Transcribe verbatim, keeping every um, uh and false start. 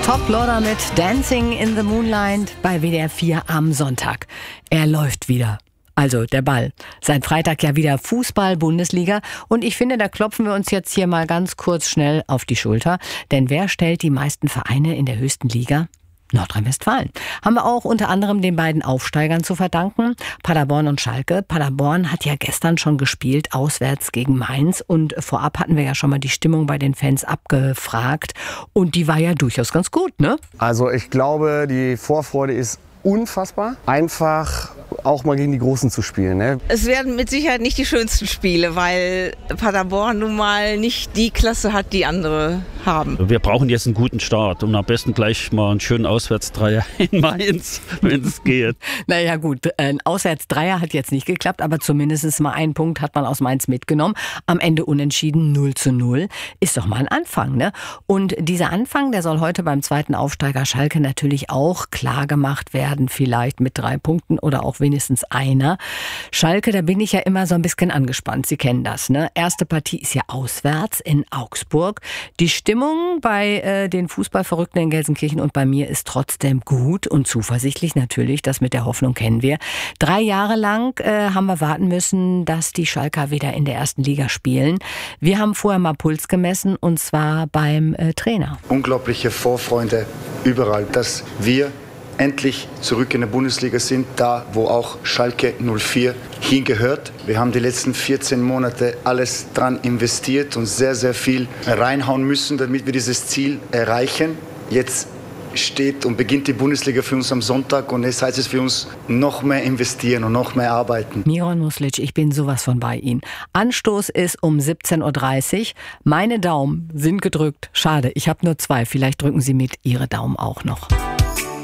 Top Loader mit Dancing in the Moonlight bei W D R vier am Sonntag. Er läuft wieder. Also der Ball. Seit Freitag ja wieder Fußball-Bundesliga. Und ich finde, da klopfen wir uns jetzt hier mal ganz kurz schnell auf die Schulter. Denn wer stellt die meisten Vereine in der höchsten Liga? Nordrhein-Westfalen. Haben wir auch unter anderem den beiden Aufsteigern zu verdanken, Paderborn und Schalke. Paderborn hat ja gestern schon gespielt, auswärts gegen Mainz. Und vorab hatten wir ja schon mal die Stimmung bei den Fans abgefragt. Und die war ja durchaus ganz gut, ne? Also ich glaube, die Vorfreude ist unfassbar. Einfach auch mal gegen die Großen zu spielen. Ne? Es werden mit Sicherheit nicht die schönsten Spiele, weil Paderborn nun mal nicht die Klasse hat, die andere haben. Wir brauchen jetzt einen guten Start und am besten gleich mal einen schönen Auswärtsdreier in Mainz, wenn es geht. Naja gut, ein Auswärtsdreier hat jetzt nicht geklappt, aber zumindest mal einen Punkt hat man aus Mainz mitgenommen. Am Ende unentschieden null zu null. Ist doch mal ein Anfang, ne? Und dieser Anfang, der soll heute beim zweiten Aufsteiger Schalke natürlich auch klar gemacht werden, vielleicht mit drei Punkten oder auch wenigstens einer. Schalke, da bin ich ja immer so ein bisschen angespannt. Sie kennen das, ne? Erste Partie ist ja auswärts in Augsburg. Die Stimmung bei äh, den Fußballverrückten in Gelsenkirchen und bei mir ist trotzdem gut und zuversichtlich natürlich. Das mit der Hoffnung kennen wir. Drei Jahre lang äh, haben wir warten müssen, dass die Schalker wieder in der ersten Liga spielen. Wir haben vorher mal Puls gemessen und zwar beim äh, Trainer. Unglaubliche Vorfreude überall, dass wir endlich zurück in der Bundesliga sind, da wo auch Schalke null vier hingehört. Wir haben die letzten vierzehn Monate alles dran investiert und sehr, sehr viel reinhauen müssen, damit wir dieses Ziel erreichen. Jetzt steht und beginnt die Bundesliga für uns am Sonntag und jetzt heißt es für uns noch mehr investieren und noch mehr arbeiten. Miron Muslic, ich bin sowas von bei Ihnen. Anstoß ist um siebzehn Uhr dreißig. Meine Daumen sind gedrückt. Schade, ich habe nur zwei. Vielleicht drücken Sie mit Ihre Daumen auch noch.